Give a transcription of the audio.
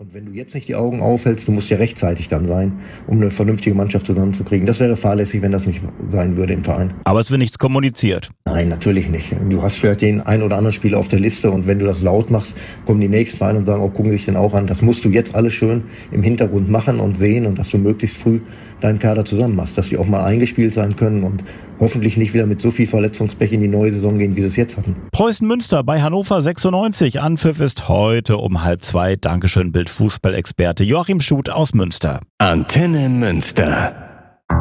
Und wenn du jetzt nicht die Augen aufhältst, du musst ja rechtzeitig dann sein, um eine vernünftige Mannschaft zusammenzukriegen. Das wäre fahrlässig, wenn das nicht sein würde im Verein. Aber es wird nichts kommuniziert. Nein, natürlich nicht. Du hast vielleicht den ein oder anderen Spieler auf der Liste und wenn du das laut machst, kommen die nächsten Vereine und sagen, oh, gucken dich den auch an. Das musst du jetzt alles schön im Hintergrund machen und sehen und dass du möglichst früh deinen Kader zusammen machst, dass die auch mal eingespielt sein können und hoffentlich nicht wieder mit so viel Verletzungspech in die neue Saison gehen, wie sie es jetzt hatten. Preußen Münster bei Hannover 96. Anpfiff ist heute um 13:30. Dankeschön, Bild-Fußball-Experte Joachim Schuth aus Münster. Antenne Münster.